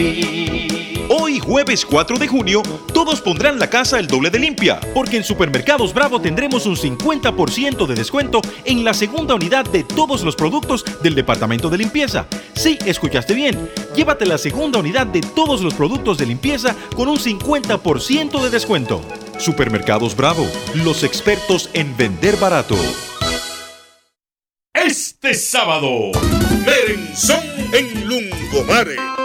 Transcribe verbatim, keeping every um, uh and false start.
Hoy, jueves cuatro de junio, todos pondrán la casa el doble de limpia, porque en Supermercados Bravo tendremos un cincuenta por ciento de descuento en la segunda unidad de todos los productos del departamento de limpieza. Sí, escuchaste bien. Llévate la segunda unidad de todos los productos de limpieza con un cincuenta por ciento de descuento. Supermercados Bravo, los expertos en vender barato. Este sábado, Merenzón en Lungomare.